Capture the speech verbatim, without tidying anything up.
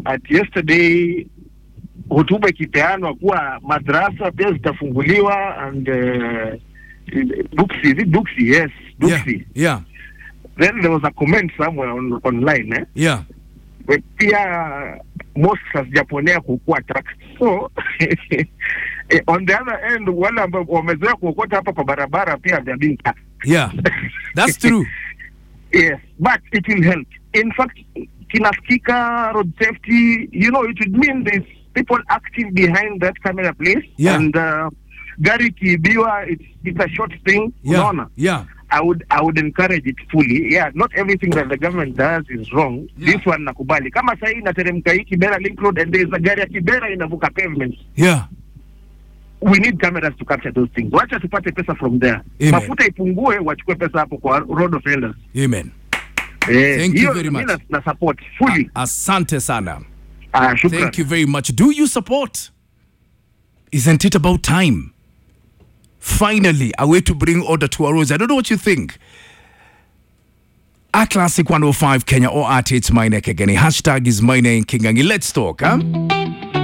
at yesterday hotuba ikipeanwa kuwa madrasa pia zitafunguliwa and uh, Duxi, is it Duxi? Yes, Duxi. Yeah, yeah. Then there was a comment somewhere on, online, eh? Yeah. But pia mosques hazijaponea kukua tax. So on the other end, wale ambao wamezoea kuokota hapa kwa barabara pia they are being taxed. Yeah. That's true. Yes, but it will help. In fact, kinasikika road safety, you know, it would mean there's people active behind that camera place. Yeah. And uh, gari kiibiwa, it's, it's a short thing. Yeah. Unaona? Yeah. I would I would encourage it fully. Yeah, not everything that the government does is wrong. Yeah. This one nakubali. Kama sahi inateremka hii Kibera Link Road and there is a gari ya Kibera inavuka pavement. Yeah. We need cameras to capture those things. Wacha tupate pesa from there. Amen. Mafuta ipungue, wachukue pesa hapo kwa road offenders. Amen. Eh, Thank you very much. Na, na support fully. Asante sana. Ah, shukran. Thank you very much. Do you support? Isn't it about time? Finally, a way to bring order to our roads. I don't know what you think. At Classic one oh five Kenya or at It's My Neck again. Hashtag is My Name Kingangi. Let's talk, huh?